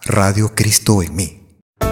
Radio Cristo en mí.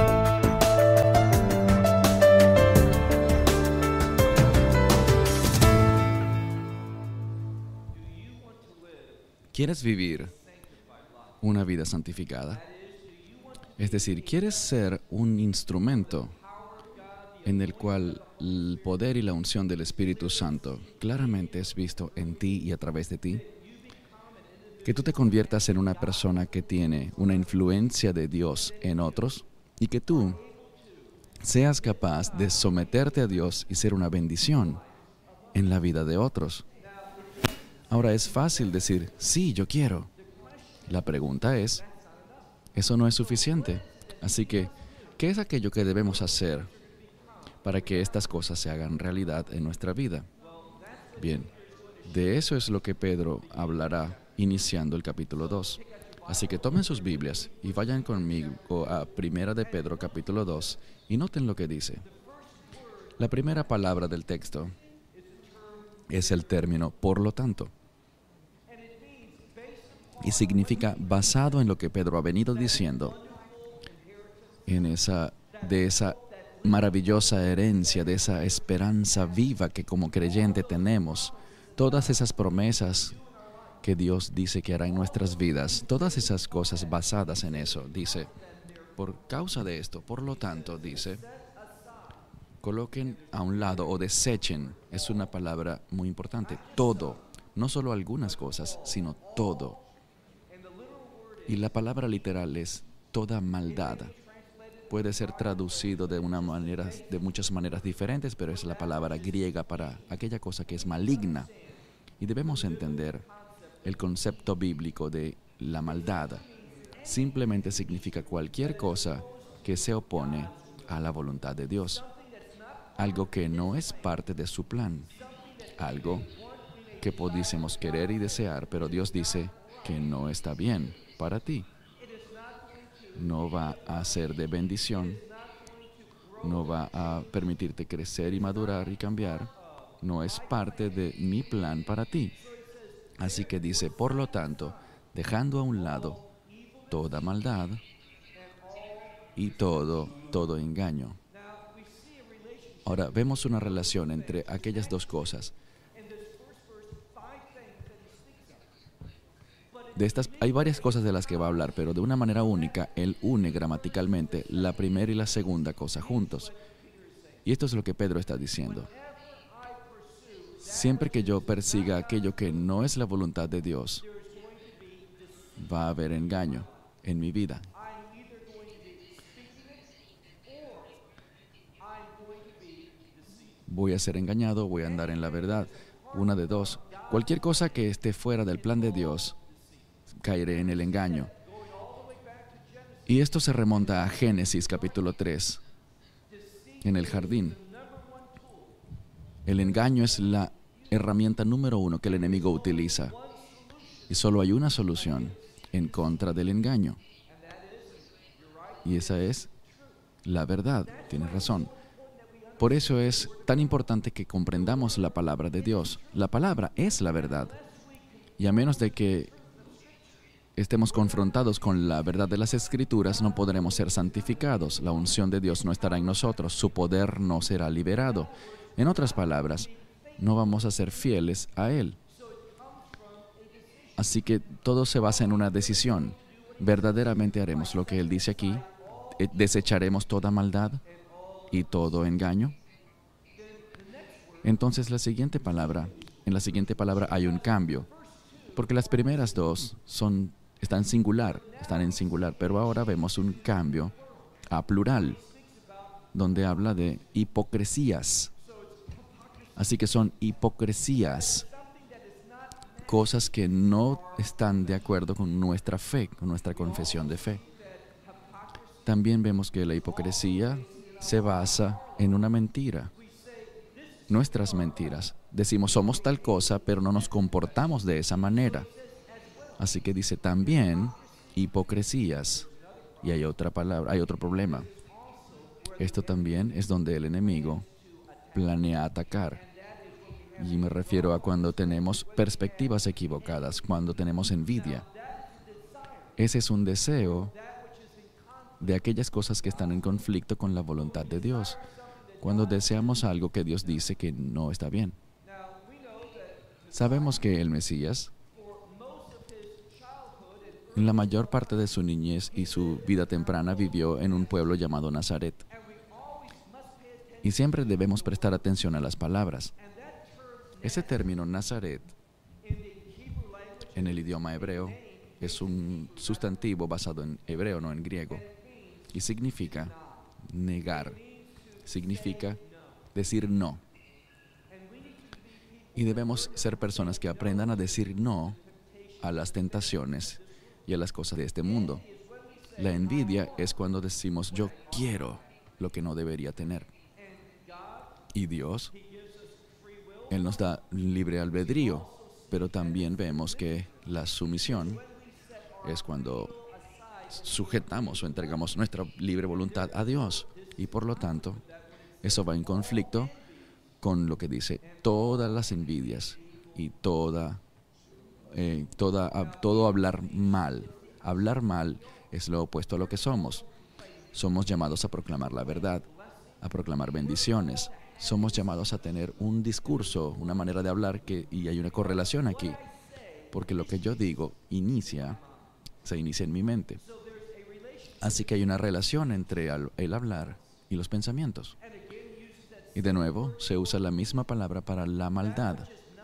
¿Quieres vivir una vida santificada? Es decir, ¿quieres ser un instrumento en el cual el poder y la unción del Espíritu Santo claramente es visto en ti y a través de ti? Que tú te conviertas en una persona que tiene una influencia de Dios en otros y que tú seas capaz de someterte a Dios y ser una bendición en la vida de otros. Ahora, es fácil decir, sí, yo quiero. La pregunta es, eso no es suficiente. Así que, ¿qué es aquello que debemos hacer para que estas cosas se hagan realidad en nuestra vida? Bien, de eso es lo que Pedro hablará iniciando el capítulo 2. Así que tomen sus Biblias y vayan conmigo a Primera de Pedro capítulo 2 y noten lo que dice. La primera palabra del texto es el término por lo tanto. Y significa basado en lo que Pedro ha venido diciendo, de esa maravillosa herencia, de esa esperanza viva que como creyente tenemos, todas esas promesas que Dios dice que hará en nuestras vidas, todas esas cosas basadas en eso, dice, por causa de esto, por lo tanto, dice, coloquen a un lado o desechen, es una palabra muy importante, todo, no solo algunas cosas, sino todo. Y la palabra literal es toda maldad. Puede ser traducido de muchas maneras diferentes, pero es la palabra griega para aquella cosa que es maligna. Y debemos entender el concepto bíblico de la maldad. Simplemente significa cualquier cosa que se opone a la voluntad de Dios. Algo que no es parte de su plan. Algo que pudiésemos querer y desear, pero Dios dice que no está bien para ti. No va a ser de bendición, no va a permitirte crecer y madurar y cambiar, no es parte de mi plan para ti. Así que dice, por lo tanto, dejando a un lado toda maldad y todo engaño. Ahora, vemos una relación entre aquellas dos cosas. Hay varias cosas de las que va a hablar, pero de una manera única, él une gramaticalmente la primera y la segunda cosa juntos. Y esto es lo que Pedro está diciendo. Siempre que yo persiga aquello que no es la voluntad de Dios, va a haber engaño en mi vida. Voy a ser engañado, voy a andar en la verdad. Una de dos. Cualquier cosa que esté fuera del plan de Dios, caeré en el engaño. Y esto se remonta a Génesis capítulo 3, en el jardín. El engaño es la herramienta número 1 que el enemigo utiliza. Y solo hay una solución en contra del engaño. Y esa es la verdad. Tienes razón. Por eso es tan importante que comprendamos la palabra de Dios. La palabra es la verdad. Y a menos de que estemos confrontados con la verdad de las Escrituras, no podremos ser santificados. La unción de Dios no estará en nosotros. Su poder no será liberado. En otras palabras, no vamos a ser fieles a Él. Así que todo se basa en una decisión. ¿Verdaderamente haremos lo que Él dice aquí? ¿Desecharemos toda maldad y todo engaño? Entonces en la siguiente palabra hay un cambio. Porque las primeras dos están en singular, pero ahora vemos un cambio a plural, donde habla de hipocresías. Así que son hipocresías, cosas que no están de acuerdo con nuestra fe, con nuestra confesión de fe. También vemos que la hipocresía se basa en una mentira. Nuestras mentiras. Decimos somos tal cosa, pero no nos comportamos de esa manera. Así que dice también hipocresías. Y hay otra palabra, hay otro problema. Esto también es donde el enemigo planea atacar. Y me refiero a cuando tenemos perspectivas equivocadas, cuando tenemos envidia. Ese es un deseo de aquellas cosas que están en conflicto con la voluntad de Dios, cuando deseamos algo que Dios dice que no está bien. Sabemos que el Mesías, en la mayor parte de su niñez y su vida temprana, vivió en un pueblo llamado Nazaret. Y siempre debemos prestar atención a las palabras. Ese término Nazaret, en el idioma hebreo, es un sustantivo basado en hebreo, no en griego, y significa negar, significa decir no. Y debemos ser personas que aprendan a decir no a las tentaciones y a las cosas de este mundo. La envidia es cuando decimos yo quiero lo que no debería tener. Y Dios, Él nos da libre albedrío, pero también vemos que la sumisión es cuando sujetamos o entregamos nuestra libre voluntad a Dios. Y por lo tanto, eso va en conflicto con lo que dice todas las envidias y todo hablar mal. Hablar mal es lo opuesto a lo que somos. Somos llamados a proclamar la verdad, a proclamar bendiciones. Somos llamados a tener un discurso, una manera de hablar y hay una correlación aquí. Porque lo que yo digo se inicia en mi mente. Así que hay una relación entre el hablar y los pensamientos. Y de nuevo, se usa la misma palabra para la maldad,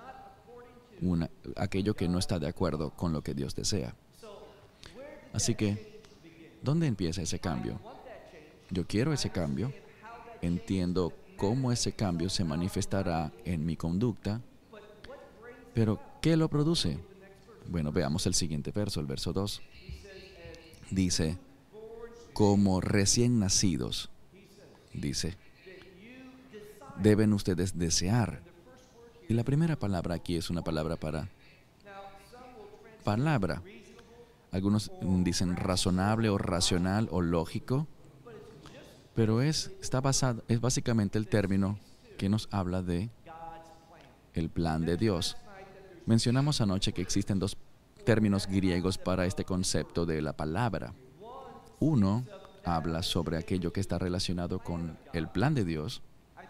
aquello que no está de acuerdo con lo que Dios desea. Así que, ¿dónde empieza ese cambio? Yo quiero ese cambio, entiendo cómo ese cambio se manifestará en mi conducta, pero ¿qué lo produce? Bueno, veamos el siguiente verso, el verso 2. Dice, como recién nacidos, dice, deben ustedes desear. Y la primera palabra aquí es una palabra para palabra. Algunos dicen razonable o racional o lógico, pero es básicamente el término que nos habla de el plan de Dios. Mencionamos anoche que existen dos términos griegos para este concepto de la palabra. Uno habla sobre aquello que está relacionado con el plan de Dios.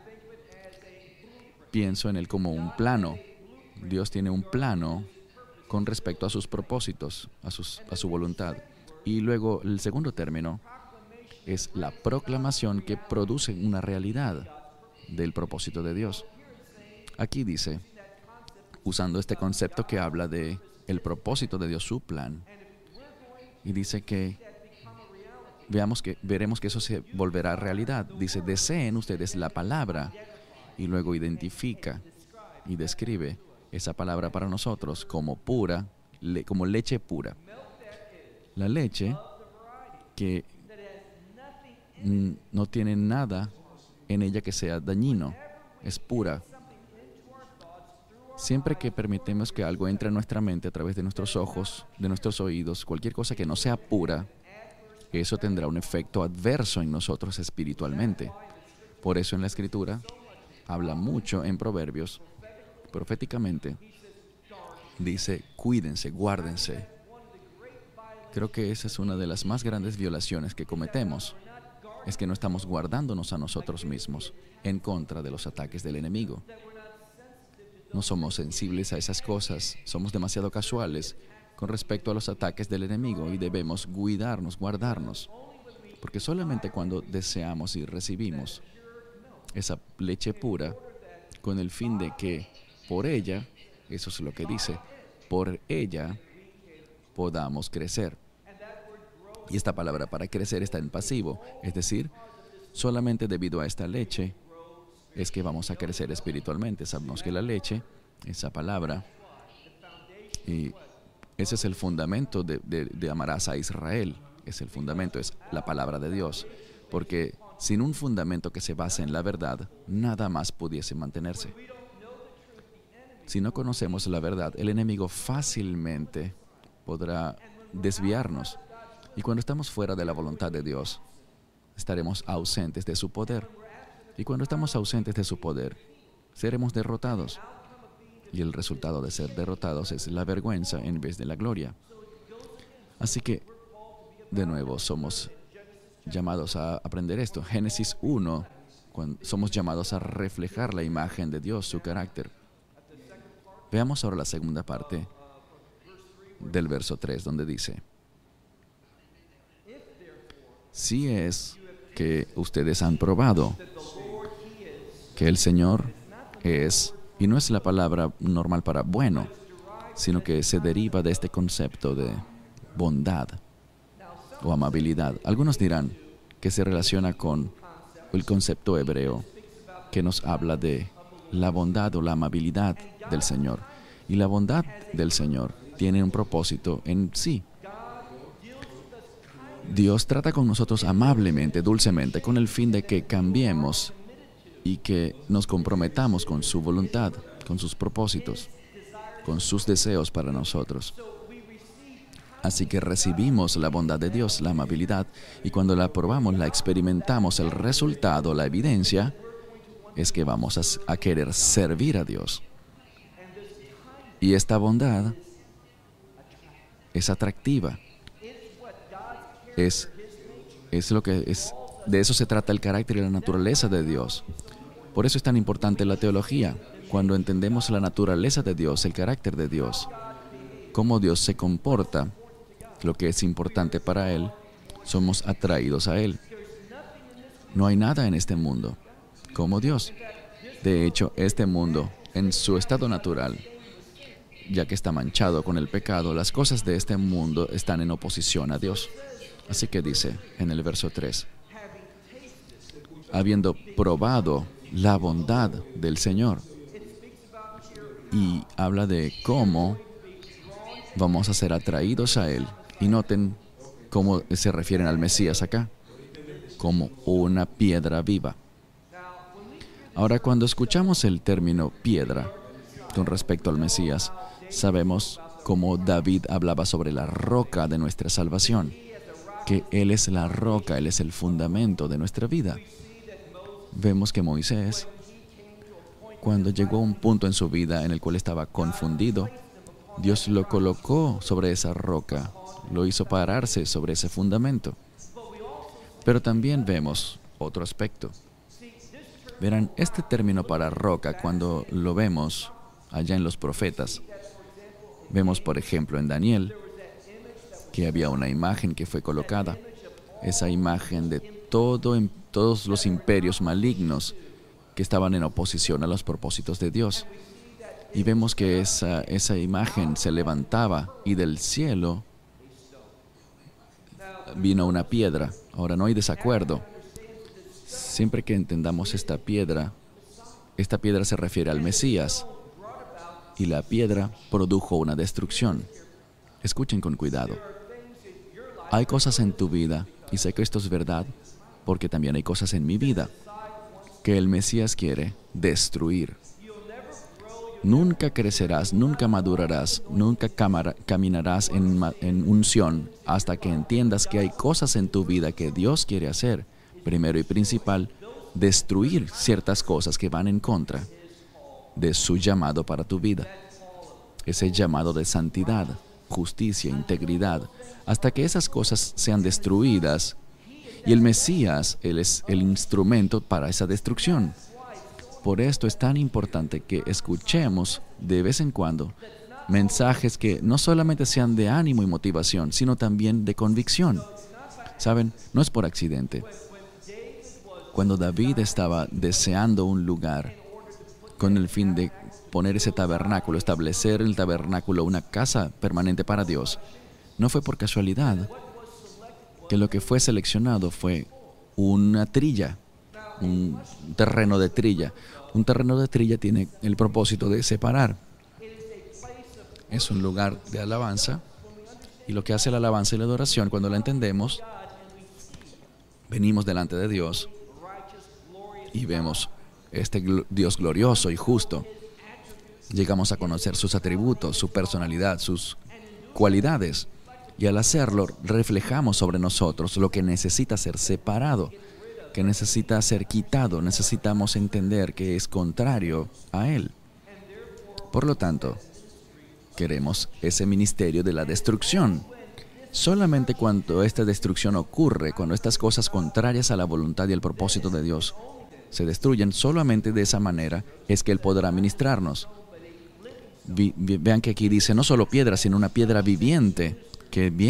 Pienso en él como un plano. Dios tiene un plano con respecto a sus propósitos, a su voluntad. Y luego el segundo término es la proclamación que produce una realidad del propósito de Dios. Aquí dice, usando este concepto que habla de el propósito de Dios, su plan, y dice que veremos que eso se volverá realidad. Dice, deseen ustedes la palabra, y luego identifica y describe esa palabra para nosotros como pura, como leche pura. La leche que no tiene nada en ella que sea dañino, es pura. Siempre que permitimos que algo entre en nuestra mente a través de nuestros ojos, de nuestros oídos, cualquier cosa que no sea pura, eso tendrá un efecto adverso en nosotros espiritualmente. Por eso en la Escritura habla mucho en Proverbios, proféticamente, dice, cuídense, guárdense. Creo que esa es una de las más grandes violaciones que cometemos, es que no estamos guardándonos a nosotros mismos en contra de los ataques del enemigo. No somos sensibles a esas cosas, somos demasiado casuales con respecto a los ataques del enemigo y debemos cuidarnos, guardarnos, porque solamente cuando deseamos y recibimos esa leche pura, con el fin de que por ella, eso es lo que dice, por ella podamos crecer. Y esta palabra para crecer está en pasivo, es decir, solamente debido a esta leche es que vamos a crecer espiritualmente. Sabemos que la leche, esa palabra, y ese es el fundamento de amarás a Israel. Es el fundamento, es la palabra de Dios. Porque sin un fundamento que se base en la verdad, nada más pudiese mantenerse. Si no conocemos la verdad, el enemigo fácilmente podrá desviarnos. Y cuando estamos fuera de la voluntad de Dios, estaremos ausentes de su poder. Y cuando estamos ausentes de su poder, seremos derrotados. Y el resultado de ser derrotados es la vergüenza en vez de la gloria. Así que, de nuevo, somos llamados a aprender esto. Génesis 1, somos llamados a reflejar la imagen de Dios, su carácter. Veamos ahora la segunda parte del verso 3, donde dice: si es que ustedes han probado que el Señor es, y no es la palabra normal para bueno, sino que se deriva de este concepto de bondad o amabilidad. Algunos dirán que se relaciona con el concepto hebreo que nos habla de la bondad o la amabilidad del Señor. Y la bondad del Señor tiene un propósito en sí. Dios trata con nosotros amablemente, dulcemente, con el fin de que cambiemos y que nos comprometamos con su voluntad, con sus propósitos, con sus deseos para nosotros. Así que recibimos la bondad de Dios, la amabilidad, y cuando la probamos, la experimentamos, el resultado, la evidencia, es que vamos a querer servir a Dios. Y esta bondad es atractiva. Es lo que es. De eso se trata el carácter y la naturaleza de Dios. Por eso es tan importante la teología. Cuando entendemos la naturaleza de Dios, el carácter de Dios, cómo Dios se comporta, lo que es importante para Él, somos atraídos a Él. No hay nada en este mundo como Dios. De hecho, este mundo, en su estado natural, ya que está manchado con el pecado, las cosas de este mundo están en oposición a Dios. Así que dice en el verso 3, habiendo probado la bondad del Señor, y habla de cómo vamos a ser atraídos a Él. Y noten cómo se refieren al Mesías acá, como una piedra viva. Ahora, cuando escuchamos el término piedra con respecto al Mesías, sabemos cómo David hablaba sobre la roca de nuestra salvación, que Él es la roca, Él es el fundamento de nuestra vida. Vemos que Moisés, cuando llegó a un punto en su vida en el cual estaba confundido, Dios lo colocó sobre esa roca, lo hizo pararse sobre ese fundamento. Pero también vemos otro aspecto. Verán, este término para roca, cuando lo vemos allá en los profetas, vemos, por ejemplo, en Daniel, que había una imagen que fue colocada. Esa imagen de todos los imperios malignos que estaban en oposición a los propósitos de Dios. Y vemos que esa imagen se levantaba y del cielo vino una piedra. Ahora, no hay desacuerdo. Siempre que entendamos esta piedra se refiere al Mesías. Y la piedra produjo una destrucción. Escuchen con cuidado. Hay cosas en tu vida, y sé que esto es verdad, porque también hay cosas en mi vida, que el Mesías quiere destruir. Nunca crecerás, nunca madurarás, nunca caminarás en unción hasta que entiendas que hay cosas en tu vida que Dios quiere hacer. Primero y principal, destruir ciertas cosas que van en contra de su llamado para tu vida. Ese llamado de santidad, justicia, integridad, hasta que esas cosas sean destruidas. Y el Mesías, Él es el instrumento para esa destrucción. Por esto es tan importante que escuchemos de vez en cuando mensajes que no solamente sean de ánimo y motivación, sino también de convicción. ¿Saben? No es por accidente. Cuando David estaba deseando un lugar con el fin de poner ese tabernáculo, establecer el tabernáculo, una casa permanente para Dios, no fue por casualidad que lo que fue seleccionado fue una trilla, un terreno de trilla. Un terreno de trilla tiene el propósito de separar. Es un lugar de alabanza, y lo que hace la alabanza y la adoración, cuando la entendemos, venimos delante de Dios y vemos este Dios glorioso y justo. Llegamos a conocer sus atributos, su personalidad, sus cualidades, y al hacerlo reflejamos sobre nosotros lo que necesita ser separado, que necesita ser quitado. Necesitamos entender que es contrario a Él. Por lo tanto, queremos ese ministerio de la destrucción. Solamente cuando esta destrucción ocurre, cuando estas cosas contrarias a la voluntad y el propósito de Dios se destruyen, solamente de esa manera es que Él podrá ministrarnos. Vean que aquí dice no solo piedra, sino una piedra viviente que viene